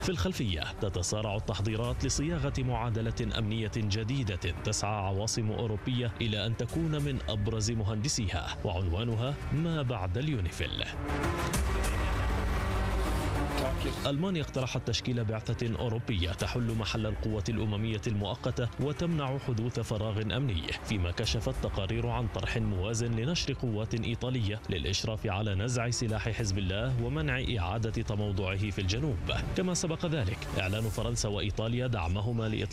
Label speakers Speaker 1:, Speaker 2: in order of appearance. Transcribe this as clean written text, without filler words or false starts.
Speaker 1: في الخلفية تتسارع التحضيرات لصياغة معادلة أمنية جديدة تسعى عواصم أوروبية إلى أن تكون من أبرز مهندسيها، وعنوانها ما بعد اليونيفيل. ألمانيا اقترحت تشكيل بعثة أوروبية تحل محل القوة الأممية المؤقتة وتمنع حدوث فراغ أمني، فيما كشفت تقارير عن طرح موازن لنشر قوات إيطالية للإشراف على نزع سلاح حزب الله ومنع إعادة تموضعه في الجنوب. كما سبق ذلك إعلان فرنسا وإيطاليا دعمهما